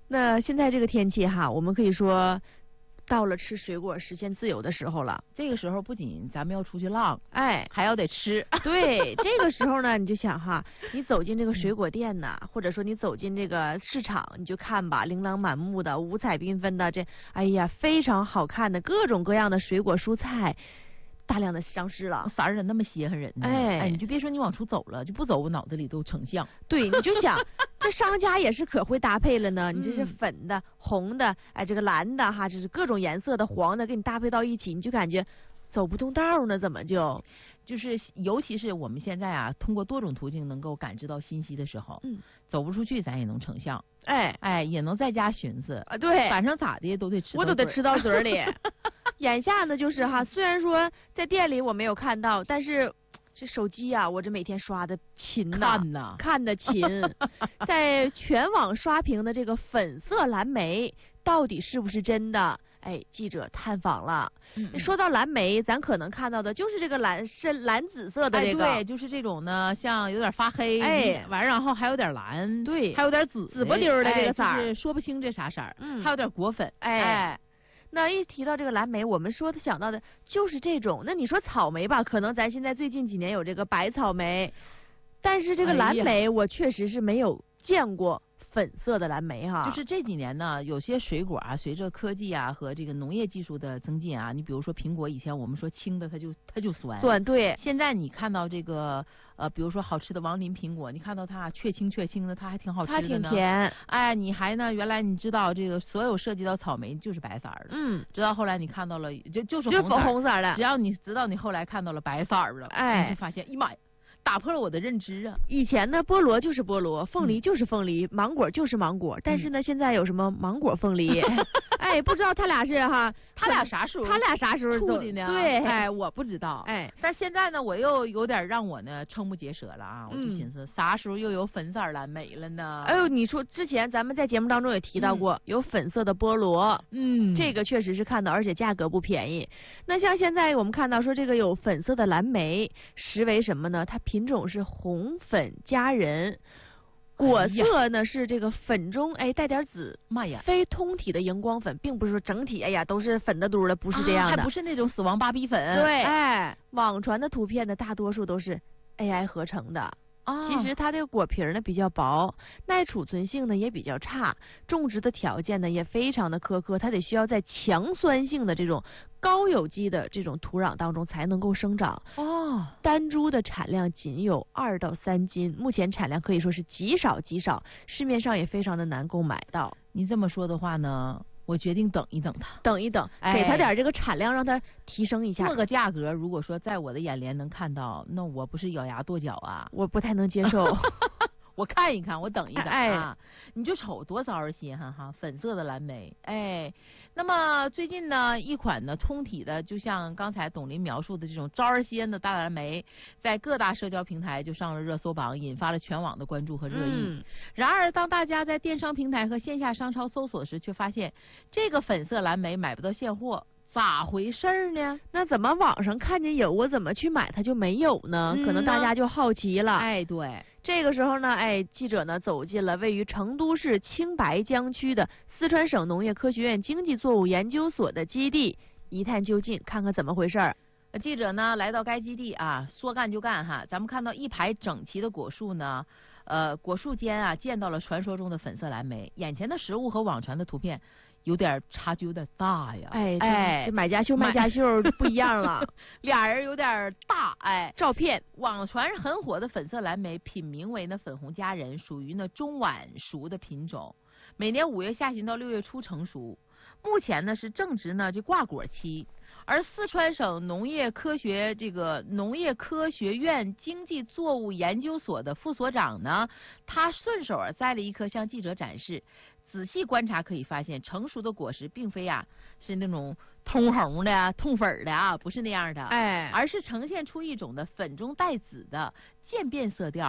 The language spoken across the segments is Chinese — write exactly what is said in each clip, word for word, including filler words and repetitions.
那现在这个天气哈，我们可以说到了吃水果实现自由的时候了。 这个时候不仅咱们要出去浪， 哎， 还要得吃。 对，这个时候呢，你就想哈，你走进这个水果店呐，或者说你走进这个市场，你就看吧，琳琅满目的、五彩缤纷的，这哎呀，非常好看的各种各样的水果蔬菜。大量的上市了， 色儿咋那么稀罕人呢？ 哎哎，你就别说你往出走了，就不走，我脑子里都成像。 对，你就想这商家也是可会搭配了呢。你这是粉的、红的，哎，这个蓝的哈，这是各种颜色的，黄的，给你搭配到一起，你就感觉走不动道呢，怎么就？ 就是尤其是我们现在啊，通过多种途径能够感知到信息的时候， 嗯， 走不出去咱也能成像， 哎哎，也能在家寻思啊，对， 反正咋的都得吃， 我都得吃到嘴里。眼下呢，就是哈，虽然说在店里我没有看到，但是这手机呀、啊，我这每天刷的勤呐， 看呐， 看的勤，在全网刷屏的这个粉色蓝莓到底是不是真的？哎，记者探访了。嗯、说到蓝莓，咱可能看到的就是这个蓝深蓝紫色的这个， 哎、对，就是这种呢，像有点发黑， 哎， 完然后还有点蓝， 对， 还有点紫紫不溜的这个色儿、 哎，就是说不清这啥色儿， 嗯， 还有点果粉， 哎。 哎那一提到这个蓝莓，我们说的想到的就是这种。那你说草莓吧，可能咱现在最近几年有这个白草莓，但是这个蓝莓我确实是没有见过粉色的蓝莓哈。 就是这几年呢，有些水果啊，随着科技啊和这个农业技术的增进啊，你比如说苹果，以前我们说青的它就它就酸， 酸对。 现在你看到这个呃，比如说好吃的王林苹果，你看到它雀青雀青的，它还挺好吃的呢， 它挺甜。 哎，你还呢，原来你知道这个所有涉及到草莓就是白色的， 嗯， 直到后来你看到了就就是红色，就是红色的， 只要你直到你后来看到了白色了， 哎， 你就发现，哎妈呀！打破了我的认知啊！ 以前呢，菠萝就是菠萝，凤梨就是凤梨，嗯、芒果就是芒果。但是呢，嗯、现在有什么芒果凤梨？哎，不知道他俩是哈， 他俩啥时候？ 他俩啥时候处的呢？ 对， 哎，我不知道。 哎， 但现在呢，我又有点让我呢瞠目结舌了啊！我就寻思，嗯、啥时候又有粉色蓝莓了呢？ 哎呦，你说之前咱们在节目当中也提到过，嗯、有粉色的菠萝， 嗯， 这个确实是看到，而且价格不便宜。那像现在我们看到说这个有粉色的蓝莓，实为什么呢？它品种是红。红粉佳人，果色呢、哎、是这个粉中哎带点紫， 妈呀， 非通体的荧光粉，并不是说整体哎呀都是粉的嘟的，不是这样的， 啊、还不是那种死亡芭比粉。 对， 哎， 网传的图片呢，大多数都是 A I 合成的。 哦、 其实它这个果皮呢比较薄，耐储存性呢也比较差，种植的条件呢也非常的苛刻，它得需要在强酸性的这种高有机的这种土壤当中才能够生长。 哦， 单株的产量仅有二到三斤，目前产量可以说是极少极少，市面上也非常的难购买到。 你这么说的话呢？我决定等一等它， 等一等， 哎、 给它点这个产量，让它提升一下。 这个价格，如果说在我的眼帘能看到，那我不是咬牙跺脚啊！ 我不太能接受。 我看一看，我等一等啊！ 哎、 你就瞅多招人稀罕哈，粉色的蓝莓，哎。那么最近呢，一款呢通体的，就像刚才董林描述的这种招人稀罕的大蓝莓，在各大社交平台就上了热搜榜，引发了全网的关注和热议。 嗯、 然而，当大家在电商平台和线下商超搜索时，却发现这个粉色蓝莓买不到现货。咋回事呢？ 那怎么网上看见有，我怎么去买它就没有呢？ 嗯、 可能大家就好奇了。 哎，对， 这个时候呢，哎，记者呢走进了位于成都市青白江区的四川省农业科学院经济作物研究所的基地，一探究竟，看看怎么回事儿。 记者呢来到该基地啊，说干就干哈，咱们看到一排整齐的果树呢，呃，果树间啊见到了传说中的粉色蓝莓，眼前的实物和网传的图片。有点差距有点大呀， 哎哎， 这买家秀卖家秀不一样了， 俩人有点大，哎， 照片网传很火的粉色蓝莓，品名为呢粉红佳人，属于呢中晚熟的品种，每年五月下旬到六月初成熟，目前呢是正值呢这挂果期。而四川省农业科学这个农业科学院经济作物研究所的副所长呢，他顺手啊摘了一颗向记者展示。仔细观察可以发现，成熟的果实并非啊是那种通红的、通粉的啊，不是那样的， 哎， 而是呈现出一种的粉中带紫的渐变色调，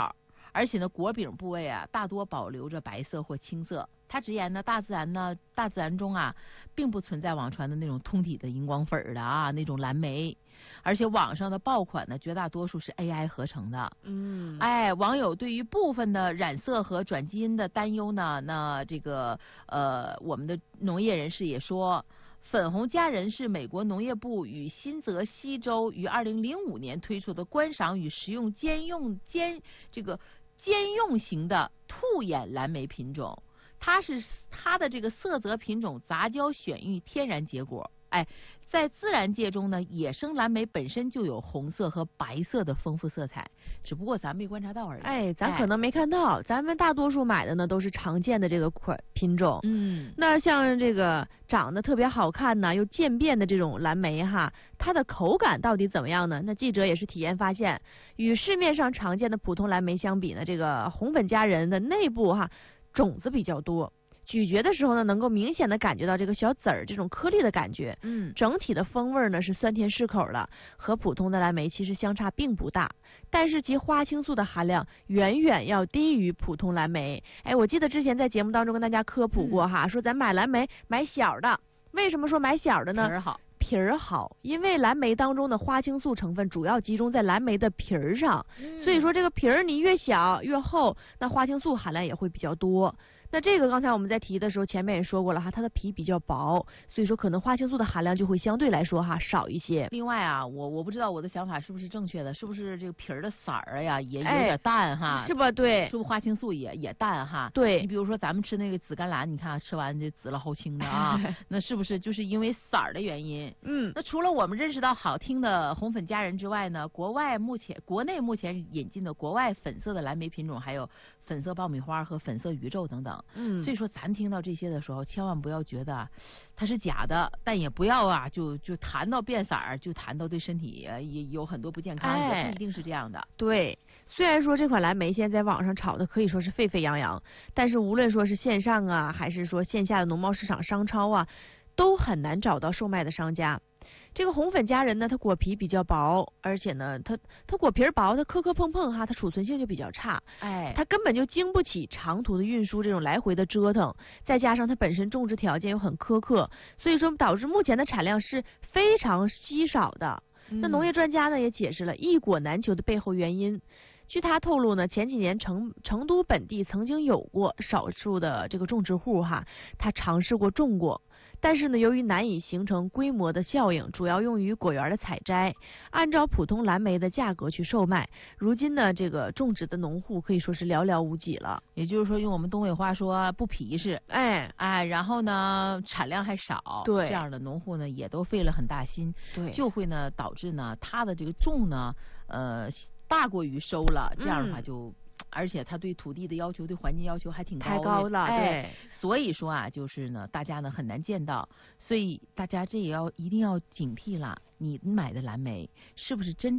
而且呢，果柄部位啊，大多保留着白色或青色。他直言呢，大自然呢，大自然中啊，并不存在网传的那种通体的荧光粉的啊那种蓝莓，而且网上的爆款呢，绝大多数是 A I 合成的。 嗯， 哎，网友对于部分的染色和转基因的担忧呢，那这个呃，我们的农业人士也说。粉红佳人是美国农业部与新泽西州于二零零五年推出的观赏与食用兼用兼这个兼用型的兔眼蓝莓品种，它是它的这个色泽品种杂交选育天然结果。哎，在自然界中呢，野生蓝莓本身就有红色和白色的丰富色彩，只不过咱没观察到而已。 哎，咱可能没看到，哎、咱们大多数买的呢都是常见的这个款品种。 嗯， 那像这个长得特别好看呢，又渐变的这种蓝莓哈，它的口感到底怎么样呢？那记者也是体验发现，与市面上常见的普通蓝莓相比呢，这个红粉佳人的内部哈种子比较多。咀嚼的时候呢，能够明显的感觉到这个小籽儿这种颗粒的感觉。 嗯， 整体的风味呢是酸甜适口的，和普通的蓝莓其实相差并不大，但是其花青素的含量远远要低于普通蓝莓。哎，我记得之前在节目当中跟大家科普过哈，嗯、说咱买蓝莓买小的，为什么说买小的呢？ 皮儿好。 皮儿好，因为蓝莓当中的花青素成分主要集中在蓝莓的皮儿上， 嗯、 所以说这个皮儿你越小越厚，那花青素含量也会比较多。那这个刚才我们在提的时候，前面也说过了哈，它的皮比较薄，所以说可能花青素的含量就会相对来说哈少一些。 另外啊，我我不知道我的想法是不是正确的，是不是这个皮儿的色儿呀也有点淡哈？ 哎、是吧？对， 是不是花青素也也淡哈？ 对， 你比如说咱们吃那个紫甘蓝，你看吃完这紫了齁青的啊，那是不是就是因为色儿的原因？ 嗯， 那除了我们认识到好听的红粉佳人之外呢，国外目前国内目前引进的国外粉色的蓝莓品种还有粉色爆米花和粉色宇宙等等。 嗯， 所以说咱听到这些的时候，千万不要觉得它是假的，但也不要啊就就谈到变色儿，就谈到对身体也有很多不健康， 哎、 也不一定是这样的。 对，虽然说这款蓝莓现在在网上炒的可以说是沸沸扬扬，但是无论说是线上啊，还是说线下的农贸市场商超啊，都很难找到售卖的商家。这个红粉佳人呢，它果皮比较薄，而且呢，它它果皮薄，它磕磕碰碰哈，它储存性就比较差， 哎， 它根本就经不起长途的运输这种来回的折腾，再加上它本身种植条件又很苛刻，所以说导致目前的产量是非常稀少的。 嗯、 那农业专家呢也解释了一果难求的背后原因。据他透露呢，前几年成成都本地曾经有过少数的这个种植户哈，他尝试过种过。但是呢，由于难以形成规模的效应，主要用于果园的采摘，按照普通蓝莓的价格去售卖。如今呢，这个种植的农户可以说是寥寥无几了。 也就是说，用我们东北话说，不皮实。 哎哎，然后呢，产量还少。 对， 这样的农户呢，也都费了很大心。 对， 就会呢导致呢，他的这个种呢，呃，大过于收了。这样的话就。嗯而且他对土地的要求、对环境要求还挺高的， 太高了， 哎、 对。 所以说啊，就是呢，大家呢很难见到，所以大家这也要一定要警惕了，你买的蓝莓是不是真正